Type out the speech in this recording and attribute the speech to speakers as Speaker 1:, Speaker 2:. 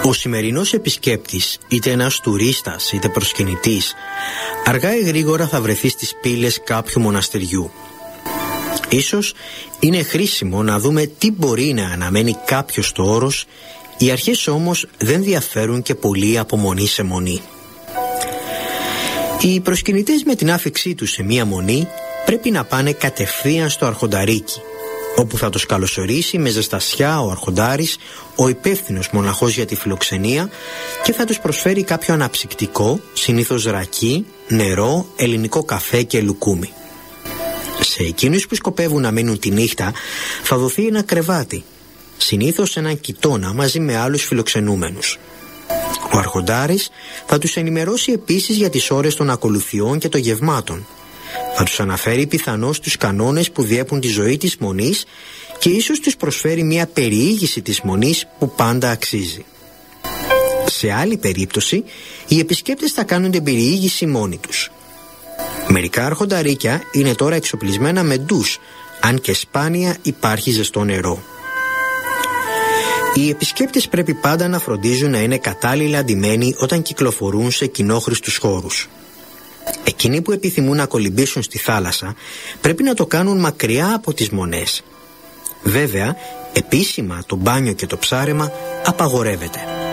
Speaker 1: Ο σημερινός επισκέπτης, είτε ένας τουρίστας είτε προσκυνητής, αργά ή γρήγορα θα βρεθεί στις πύλες κάποιου μοναστεριού. Ίσως είναι χρήσιμο να δούμε τι μπορεί να αναμένει κάποιος στο όρος, οι αρχές όμως δεν διαφέρουν και πολύ από μονή σε μονή. Οι προσκυνητές με την άφιξή τους σε μία μονή πρέπει να πάνε κατευθείαν στο αρχονταρίκι, όπου θα τους καλωσορίσει με ζεστασιά ο αρχοντάρης, ο υπεύθυνος μοναχός για τη φιλοξενία, και θα τους προσφέρει κάποιο αναψυκτικό, συνήθως ρακί, νερό, ελληνικό καφέ και λουκούμι. Σε εκείνους που σκοπεύουν να μείνουν τη νύχτα θα δοθεί ένα κρεβάτι, συνήθως έναν κοιτώνα μαζί με άλλους φιλοξενούμενους. Ο αρχοντάρης θα τους ενημερώσει επίσης για τις ώρες των ακολουθιών και των γευμάτων. Θα τους αναφέρει πιθανώς τους κανόνες που διέπουν τη ζωή της μονής και ίσως τους προσφέρει μια περιήγηση της μονής που πάντα αξίζει. Σε άλλη περίπτωση, οι επισκέπτες θα κάνουν την περιήγηση μόνοι τους. Μερικά αρχονταρίκια είναι τώρα εξοπλισμένα με ντους, αν και σπάνια υπάρχει ζεστό νερό. Οι επισκέπτες πρέπει πάντα να φροντίζουν να είναι κατάλληλα ντυμένοι όταν κυκλοφορούν σε κοινόχρηστους χώρους. Εκείνοι που επιθυμούν να κολυμπήσουν στη θάλασσα πρέπει να το κάνουν μακριά από τις μονές. Βέβαια, επίσημα το μπάνιο και το ψάρεμα απαγορεύεται.